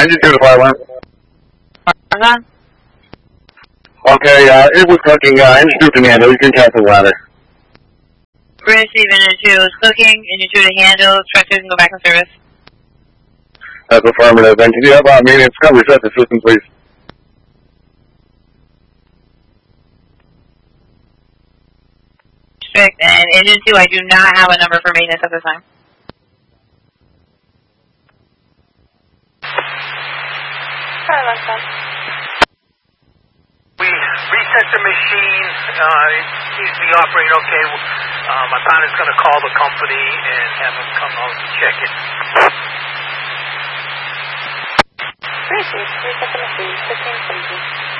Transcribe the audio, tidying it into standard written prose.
engine 2 to fire alarm. Okay, it was cooking. Engine 2 can handle. You can cancel the ladder. Receive engine 2 is cooking. Engine 2 to handle. Truck 2 can go back in service. That's affirmative. And can you have maintenance come reset the system, please? Strict. And engine 2, I do not have a number for maintenance at this time. We reset the machine. It seems to be operating okay. My pilot's going to call the company and have them come out and check it. Reset the machine. 15 seconds.